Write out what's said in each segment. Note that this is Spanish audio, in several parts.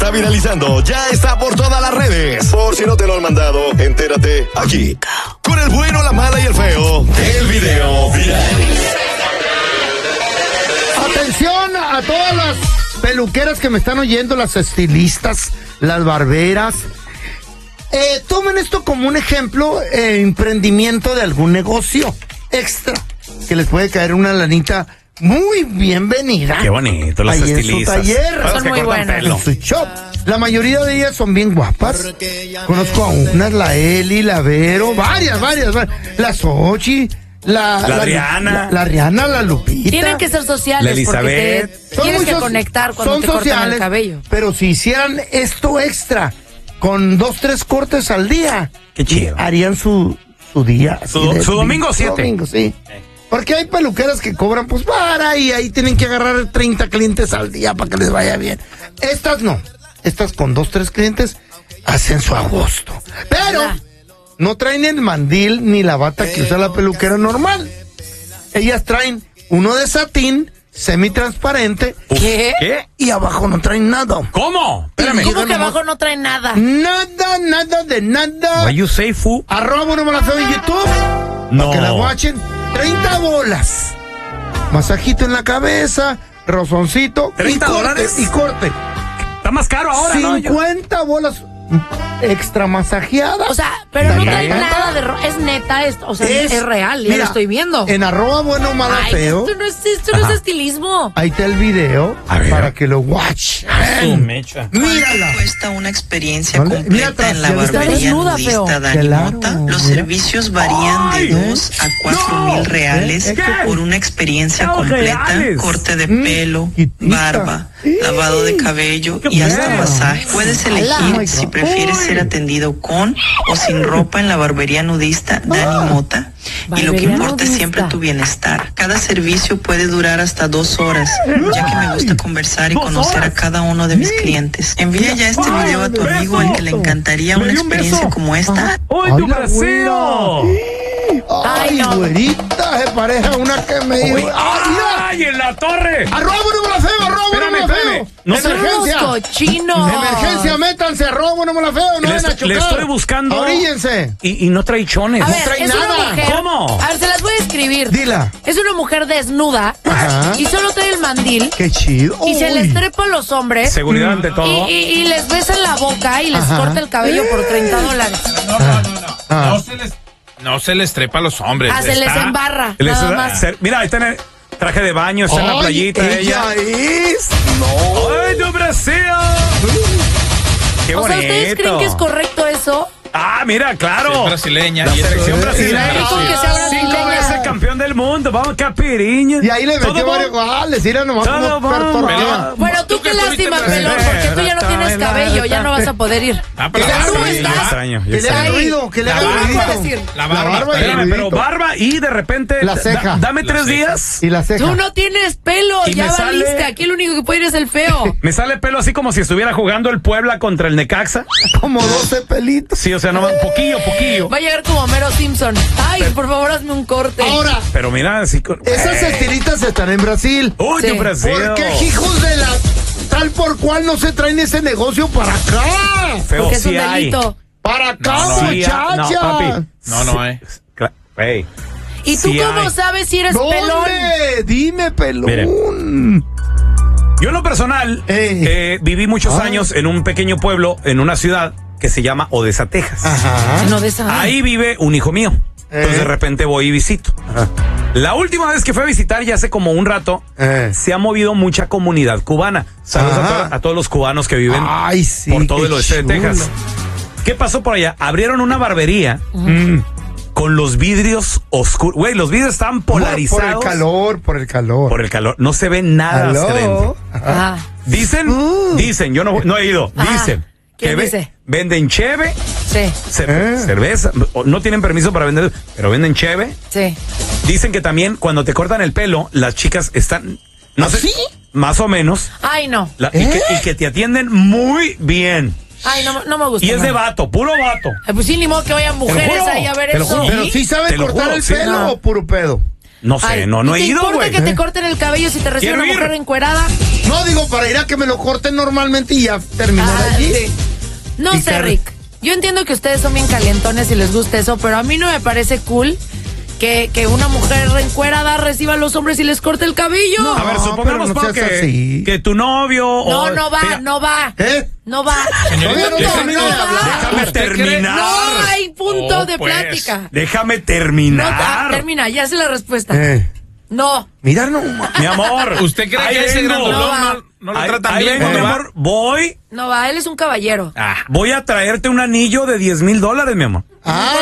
está viralizando ya está por todas las redes. Por si no te lo han mandado, entérate aquí. Con el bueno, la mala y el feo. El video viral. Atención a todas las peluqueras que me están oyendo, las estilistas, las barberas. Tomen esto como un ejemplo, emprendimiento de algún negocio extra, que les puede caer una lanita muy bienvenida. Qué bonito, las ahí estilistas. En su taller. Son muy buenas. En su shop. La mayoría de ellas son bien guapas. Conozco a unas, la Eli, la Vero, varias. La Xochi, la Rihanna. La Rihanna, la Lupita. Tienen que ser sociales, La Elizabeth. porque tienes que conectar cuando son te cortan sociales, el cabello. Pero si hicieran esto extra, con 2-3 cortes al día, qué chido, harían su día. Su domingo 7. Domingo, sí. Porque hay peluqueras que cobran, pues para, y ahí tienen que agarrar 30 clientes al día para que les vaya bien. Estas no. Estas con 2-3 clientes hacen su agosto. Pero no traen el mandil ni la bata que usa la peluquera normal. Ellas traen uno de satín, semitransparente. ¿Qué? Y abajo no traen nada. ¿Cómo? Espérame. ¿Cómo que abajo no trae nada? Nada de nada. What you say, fu? @ no me la feo en YouTube. No. Para que la watchen. 30 bolas. Masajito en la cabeza, rozoncito. $30. Y corte. Está más caro ahora, 50 bolas extra masajeadas. O sea, pero no trae ¿Neta? nada de es neta esto, o sea, es real, ya mira, lo estoy viendo. En @ bueno, mala, Ay, feo. esto no es estilismo. Ahí está el video para que lo watch. Mecha. Mírala. Cuesta una experiencia ¿Vale? completa en la Mira, barbería desnuda, feo. nudista Dani Claro, Mota. Los mira. servicios varían de 2 a 4,000 reales ¿Qué? por una experiencia No, completa, reales. corte de pelo, Chiquitita. barba, lavado de cabello y hasta feo. masaje. Puedes elegir my si God. prefieres ser atendido con o sin ropa en la barbería nudista Dani Mota. Y lo que Barbería importa es siempre nudista. tu bienestar. Cada servicio puede durar hasta 2 horas, ya que me gusta conversar y 2 conocer a horas. cada uno de mis clientes. Envía ya este video a tu amigo al que le encantaría Me una dio un experiencia beso. como esta. ¡Uy, tu Ay, la braceo! Ay, no. güerita, se parece a una que me dijo. ¡Ay, mira! ¡Ay, en la torre! @ no me la feo, @ no me la feo. No Son unos cochinos. Emergencia, métanse, @ no me la feo, no Le van a estoy- chocar. le estoy buscando. Oríllense. Y no trae chones. A ver, trae es nada. una mujer. ¿Cómo? A ver, se las voy a escribir. Dila. Es una mujer desnuda Ajá. y solo trae el mandil Qué chido. y se Uy. les trepa a los hombres Seguridad ante todo. y les besa en la boca y les Ajá. corta el cabello por $30. Ah. No se les trepa a los hombres. Se les embarra, Les- nada más. Mira, ahí está en el traje de baño, está en la Ay, playita ella es. ¡Ay, tu braceo! ¡Qué O sea, bonito! ¿ustedes creen que es correcto eso? Ah, mira, claro. Es brasileña. La y eso selección es- brasileña. Ay, con que sea brasileña. 5 veces campeón del mundo. Vamos, Capiriña. Y ahí le metió Todo varios bon- goles. Mira nomás Todo como bomba. pertorquea. Bueno, tú qué que lástima, estuviste pelón, porque tú ya no tienes cabello, ya no vas a poder ir. Ah, pero O sea, la tú barba, estás- Yo extraño. Que le haga Ay, ruido, que le la haga barba. ruidito. decir. La barba, y el Espérame, pero ruidito. barba y de repente. La ceja. Dame La 3 ceja. días. Y la ceja. Tú no tienes pelo, Y ya me sale- valiste. Aquí el único que puede ir es el feo. Me sale pelo así como si estuviera jugando el Puebla contra el Necaxa. Como 12 pelitos. Sí, o sea, no, poquillo. Va a llegar como Homero Simpson. Ay, por favor, hazme un corte. Ahora, Pero mira, así. esas estilistas están en Brasil. ¡Uy, Sí. tu braceo! ¿Por qué, hijos de la tal por cual no se traen ese negocio para acá? Feo, Porque es un sí hay. delito. Para acá, Sí, muchacha. no, papi. No hay. Hey. ¿Y tú Sí cómo hay. sabes si eres pelón? ¿Dónde? Dime, pelón. Yo en lo personal viví muchos años en un pequeño pueblo, en una ciudad que se llama Odessa, Texas. Ajá. No de esa. Ahí vive un hijo mío. Entonces de repente voy y visito. La última vez que fui a visitar, ya hace como un rato, se ha movido mucha comunidad cubana. Saludos a todos los cubanos que viven Ay, sí, por todo qué el oeste de chulo. Texas. ¿Qué pasó por allá? Abrieron una barbería con los vidrios oscuros. Güey, los vidrios están polarizados. Por el calor. Por el calor. No se ve nada hacia adentro. Ah, Dicen, yo no he ido, Ajá. dicen ¿Quién que dice? venden cheve, sí, cerveza, no tienen permiso para vender, pero venden cheve. sí. Dicen que también cuando te cortan el pelo, las chicas están, no sé, ¿Sí? más o menos, Ay, no. y que te atienden muy bien. Ay, no me gusta. Y es de nada. vato, puro vato. Ay, pues sí, ni modo que vayan mujeres juro, ahí a ver te lo eso. juro. Pero sí sabe Te lo cortar juro, el sí. pelo No. o puro pedo. No sé, no he ido, güey. ¿Te importa que te corten el cabello si te recibe una mujer encuerada? No, digo, para ir a que me lo corten normalmente y ya terminar allí. Sí. No sé, Rick. Yo entiendo que ustedes son bien calentones y les gusta eso, pero a mí no me parece cool que una mujer encuerada reciba a los hombres y les corte el cabello. No, a ver, supongamos, Pau, que tu novio... No va. ¿Eh? No va. Déjame terminar. No hay punto de plática. Déjame terminar. Termina, ya sé la respuesta. No. Mira, no. Mi amor. ¿Usted cree que ese grandulón no lo tratan bien? Mi amor, voy. No va, él es un caballero. Voy a traerte un anillo de $10,000, mi amor.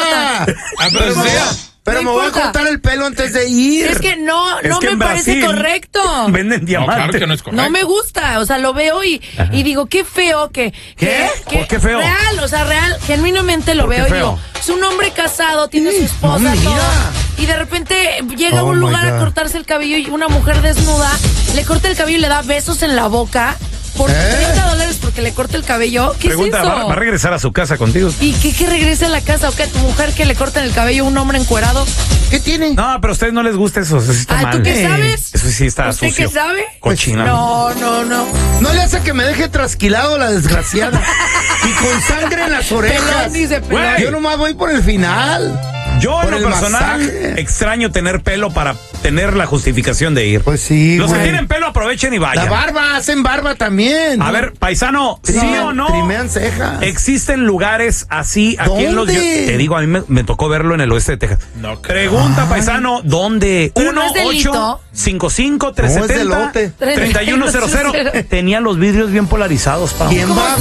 Pero me voy a cortar el pelo antes de ir. Es que no me parece correcto. Venden diamantes. No, claro que no es correcto. No me gusta, o sea, lo veo y digo, qué feo que... ¿Por qué feo? Real, genuinamente lo veo y digo, es un hombre casado, tiene su esposa, todo, y de repente llega a un lugar a cortarse el cabello y una mujer desnuda le corta el cabello y le da besos en la boca por $30 porque le corta el cabello. ¿Qué Pregunta, es eso? ¿va a regresar a su casa contigo? ¿Y qué regrese a la casa? ¿O qué? ¿Tu mujer que le corta el cabello a un hombre encuerado? ¿Qué tiene? No, pero a ustedes no les gusta eso sí está mal. ¿Tú qué sabes? Eso sí está ¿Usted sucio. qué sabe? Cochina. No. No le hace que me deje trasquilado la desgraciada. Y con sangre en las orejas. Pelón, dice pelón. Güey. Yo nomás voy por el final. Yo, en Por lo el personal, masaje. extraño tener pelo para tener la justificación de ir. Pues sí, Los que güey. tienen pelo aprovechen y vayan. La barba, hacen barba también. A ver, paisano, ¿sí o no? Trimean cejas. ¿Existen lugares así aquí en los... ¿Dónde? Te digo, a mí me tocó verlo en el oeste de Texas. No, Pregunta, paisano, ¿dónde? Pero no es delito. 1-855-370-3100. Tenía los vidrios bien polarizados, Pau. ¿Quién va?